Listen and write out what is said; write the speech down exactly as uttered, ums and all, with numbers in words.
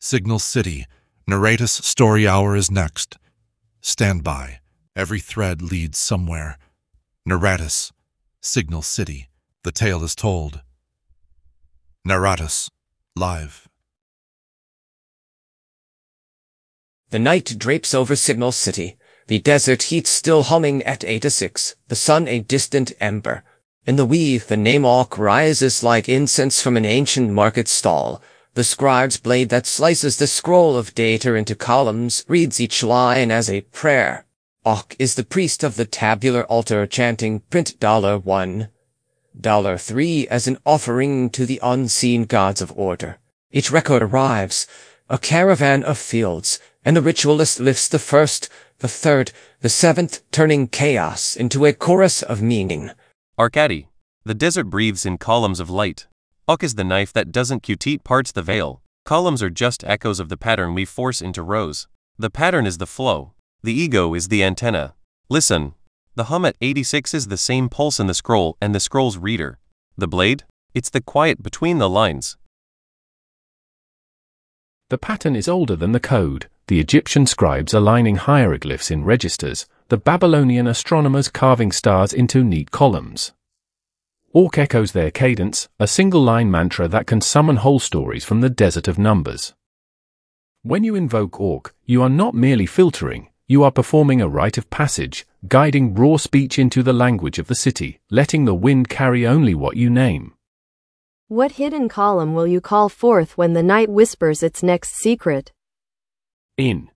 Signal City. Narratus Story Hour is next. Stand by. Every thread leads somewhere. Narratus. Signal City. The tale is told. Narratus. Live. The night drapes over Signal City, the desert heat still humming at eight oh six, the sun a distant ember. In the weave the name Orc rises like incense from an ancient market stall. The scribe's blade that slices the scroll of data into columns reads each line as a prayer. Orc is the priest of the tabular altar chanting print dollar one, dollar three as an offering to the unseen gods of order. Each record arrives, a caravan of fields, and the ritualist lifts the first, the third, the seventh, turning chaos into a chorus of meaning. Arkady. The desert breathes in columns of light. Orc is the knife that doesn't Qt parts the veil. Columns are just echoes of the pattern we force into rows. The pattern is the flow. The ego is the antenna. Listen. The hum at eighty-six is the same pulse in the scroll and the scroll's reader. The blade? It's the quiet between the lines. The pattern is older than the code. The Egyptian scribes aligning hieroglyphs in registers, the Babylonian astronomers carving stars into neat columns. Orc echoes their cadence, a single-line mantra that can summon whole stories from the desert of numbers. When you invoke Orc, you are not merely filtering, you are performing a rite of passage, guiding raw speech into the language of the city, letting the wind carry only what you name. What hidden column will you call forth when the night whispers its next secret? In